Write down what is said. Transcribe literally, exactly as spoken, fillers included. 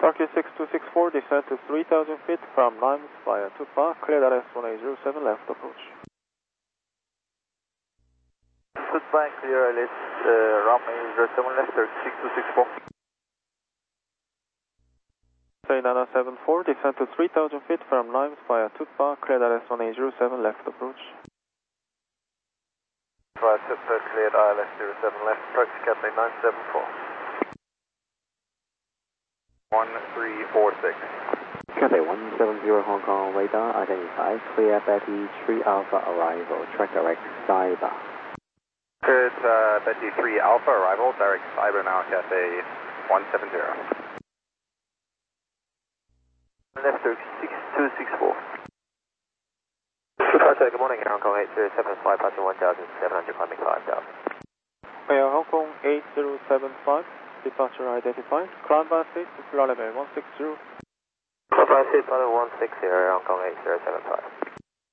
Turkey six two six four, descend to three thousand feet from Limes via Tupa, clear R S one eight zero seven left approach. Tupa, clear L S uh, Ram eight zero seven left, Turkey six two six four. Nana seven four, descend to three thousand feet from Limes via Tupa, clear R S one eight zero seven left approach. Via Tupa, cleared I L S zero seven left, Turkey Cathay nine seven four. one three four six. Cathay one seven zero Hong Kong, radar identified, clear Betty three Alpha arrival, track direct Cyber. Good, uh, Betty three Alpha arrival, direct Cyber now, Cathay one seven zero. Left Turkey six two six four. Departure, good morning, Hong Kong eight zero seven five, passing one thousand seven hundred, climbing five thousand. Air Hong Kong eight zero seven five, departure identified, climb by state, level one six zero. Climb by state, one six zero, Hong Kong eight zero seven five.